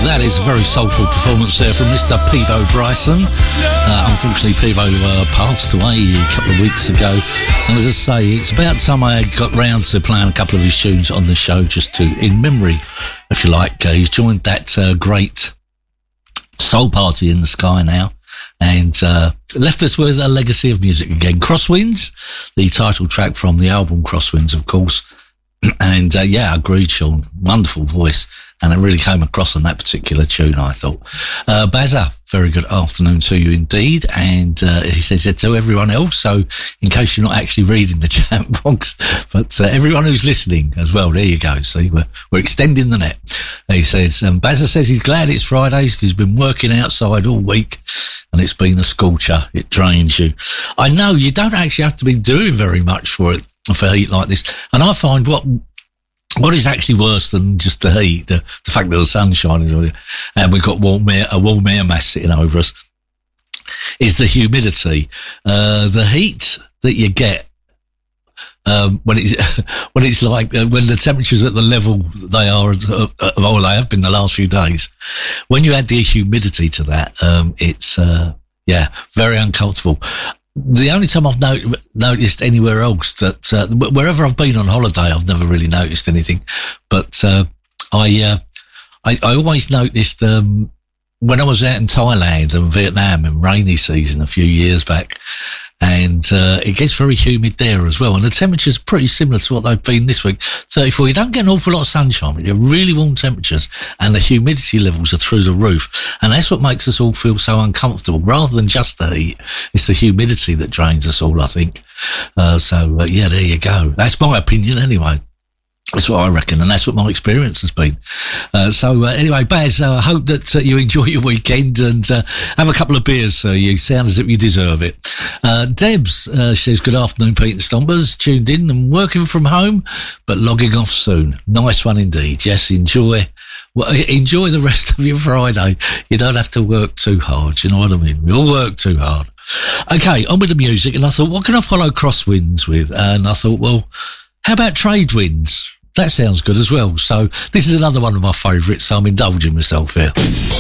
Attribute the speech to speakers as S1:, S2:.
S1: That is a very soulful performance there from Mr. Peebo Bryson. Unfortunately, Peebo passed away a couple of weeks ago. And as I say, it's about time I got round to playing a couple of his tunes on the show, just to, in memory, if you like. He's joined that great soul party in the sky now, and left us with a legacy of music again. Crosswinds, the title track from the album Crosswinds, of course. And yeah, agreed, Sean. Wonderful voice. And it really came across on that particular tune, I thought. Bazza, very good afternoon to you indeed. And he says it to everyone else. So in case you're not actually reading the chat box, but everyone who's listening as well, there you go. See, we're extending the net. He says, Bazza says he's glad it's Fridays because he's been working outside all week and it's been a scorcher. It drains you. I know you don't actually have to be doing very much for it, for heat like this. And I find what is actually worse than just the heat, the fact that the sun's shining and we've got a warm air mass sitting over us, is the humidity. The heat that you get when it's like when the temperatures at the level they are they have been the last few days. When you add the humidity to that, it's very uncomfortable. The only time I've noticed anywhere else that wherever I've been on holiday, I've never really noticed anything. But I always noticed when I was out in Thailand and Vietnam in rainy season a few years back, and it gets very humid there as well. And the temperature's pretty similar to what they've been this week. 34, you don't get an awful lot of sunshine, but you get really warm temperatures and the humidity levels are through the roof. And that's what makes us all feel so uncomfortable. Rather than just the heat, it's the humidity that drains us all, I think. Yeah, there you go. That's my opinion anyway. That's what I reckon, and that's what my experience has been. Anyway, Baz, I hope that you enjoy your weekend and have a couple of beers. You sound as if you deserve it. Debs says, good afternoon, Pete and Stompers. Tuned in and working from home, but logging off soon. Nice one indeed. Yes, enjoy the rest of your Friday. You don't have to work too hard, you know what I mean? We all work too hard. Okay, on with the music, and I thought, what can I follow Crosswinds with? And I thought, well, how about Trade Winds? That sounds good as well. So this is another one of my favourites, so I'm indulging myself here.